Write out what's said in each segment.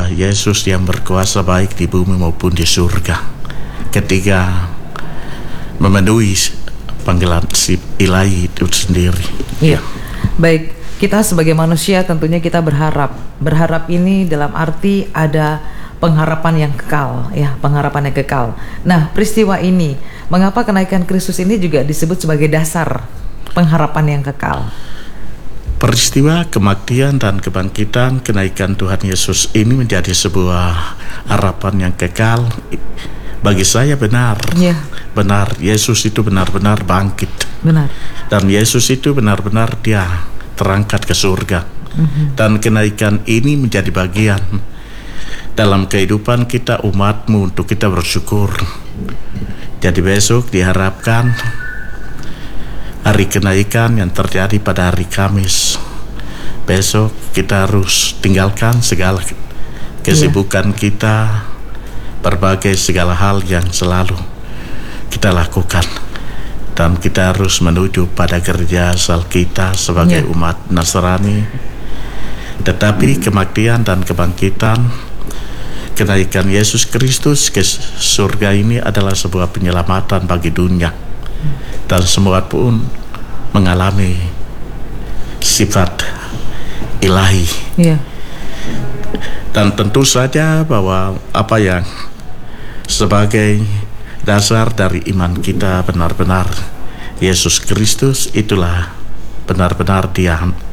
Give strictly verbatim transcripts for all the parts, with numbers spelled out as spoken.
kepada Yesus yang berkuasa baik di bumi maupun di surga, ketika memenuhi panggilan si ilahi itu sendiri. Iya. Baik, kita sebagai manusia tentunya kita berharap. Berharap ini dalam arti ada pengharapan yang kekal, ya, pengharapan yang kekal. Nah, peristiwa ini, mengapa kenaikan Kristus ini juga disebut sebagai dasar pengharapan yang kekal? Peristiwa kematian dan kebangkitan kenaikan Tuhan Yesus ini menjadi sebuah harapan yang kekal. Bagi saya benar, ya. benar Yesus itu benar-benar bangkit, benar. Dan Yesus itu benar-benar dia terangkat ke surga. Mm-hmm. Dan kenaikan ini menjadi bagian dalam kehidupan kita umatmu untuk kita bersyukur. Jadi besok diharapkan hari kenaikan yang terjadi pada hari Kamis. Besok kita harus tinggalkan segala kesibukan yeah. kita, berbagai segala hal yang selalu kita lakukan, dan kita harus menuju pada gereja asal kita sebagai yeah. umat Nasrani. Tetapi kematian dan kebangkitan kenaikan Yesus Kristus ke surga ini adalah sebuah penyelamatan bagi dunia, dan semua pun mengalami sifat ilahi. Yeah. Dan tentu saja bahwa apa yang sebagai dasar dari iman kita benar-benar Yesus Kristus itulah benar-benar dia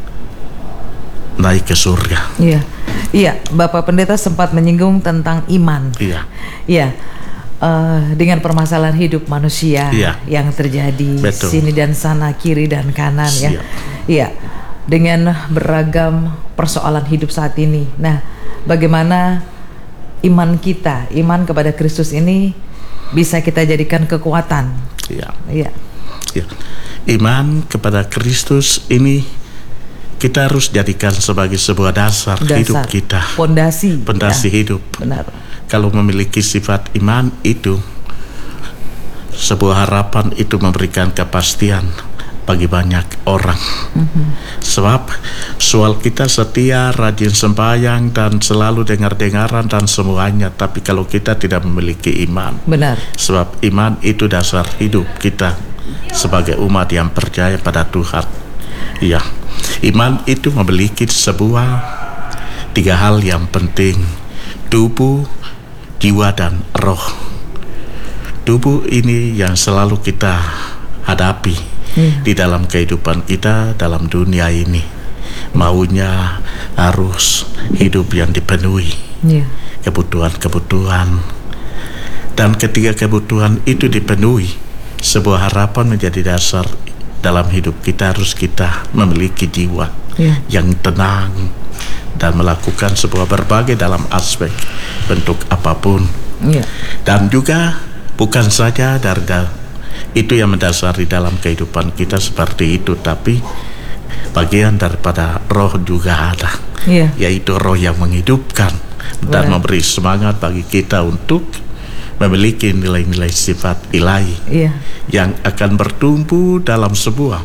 naik ke surga. Iya, iya. Bapak Pendeta sempat menyinggung tentang iman. Iya, iya. Uh, dengan permasalahan hidup manusia iya. yang terjadi Betul. Sini dan sana, kiri dan kanan. Siap. ya, iya. Dengan beragam persoalan hidup saat ini. Nah, bagaimana iman kita, iman kepada Kristus ini bisa kita jadikan kekuatan? Iya. Iya. Ya. Iman kepada Kristus ini kita harus jadikan sebagai sebuah dasar, dasar hidup kita, pondasi, pondasi ya. hidup. Benar. Kalau memiliki sifat iman itu, sebuah harapan itu memberikan kepastian bagi banyak orang. Mm-hmm. Sebab soal kita setia, rajin sembahyang dan selalu dengar-dengaran dan semuanya, tapi kalau kita tidak memiliki iman, benar. Sebab iman itu dasar hidup kita sebagai umat yang percaya pada Tuhan. Iya, iman itu memiliki sebuah tiga hal yang penting: tubuh, jiwa, dan roh. Tubuh ini yang selalu kita hadapi yeah. di dalam kehidupan kita dalam dunia ini. Maunya harus hidup yang dipenuhi yeah. kebutuhan-kebutuhan, dan ketika kebutuhan itu dipenuhi, sebuah harapan menjadi dasar dalam hidup kita. Harus kita memiliki jiwa yeah. yang tenang dan melakukan sebuah berbagai dalam aspek bentuk apapun. Yeah. Dan juga bukan saja dari itu yang mendasari dalam kehidupan kita seperti itu, tapi bagian daripada roh juga ada, yeah. yaitu roh yang menghidupkan dan Benar. memberi semangat bagi kita untuk memiliki nilai-nilai sifat ilahi yeah. yang akan bertumbuh dalam sebuah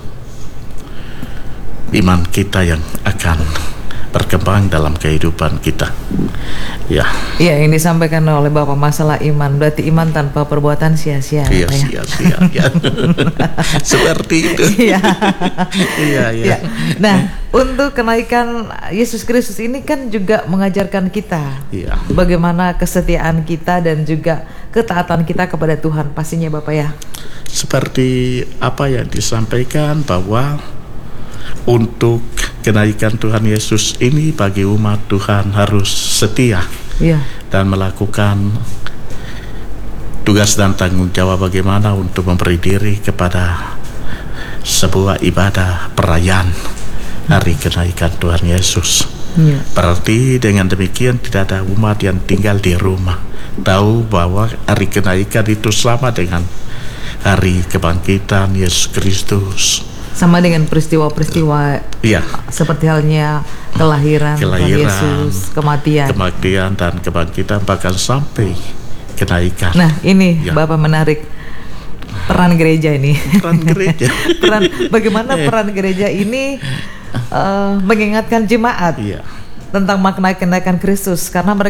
iman kita yang akan berkembang dalam kehidupan kita. Ya. Iya, yang disampaikan oleh Bapak masalah iman, berarti iman tanpa perbuatan sia-sia. Iya, ya? sia-sia. Ya. Seperti itu. Iya. Iya, iya. Nah, untuk kenaikan Yesus Kristus ini kan juga mengajarkan kita iya. bagaimana kesetiaan kita dan juga ketaatan kita kepada Tuhan, pastinya Bapak ya. Seperti apa yang disampaikan bahwa untuk kenaikan Tuhan Yesus ini bagi umat Tuhan harus setia yeah. dan melakukan tugas dan tanggung jawab bagaimana untuk memberi diri kepada sebuah ibadah perayaan hari kenaikan Tuhan Yesus. Yeah. Berarti dengan demikian tidak ada umat yang tinggal di rumah, tahu bahwa hari kenaikan itu sama dengan hari kebangkitan Yesus Kristus. Sama dengan peristiwa-peristiwa ya. seperti halnya kelahiran, kelahiran Yesus, kematian, kematian dan kebangkitan, bahkan sampai kenaikan. Nah ini ya. Bapak menarik peran gereja ini. Peran gereja. peran bagaimana peran gereja ini uh, mengingatkan jemaat ya. tentang makna kenaikan Kristus, karena mereka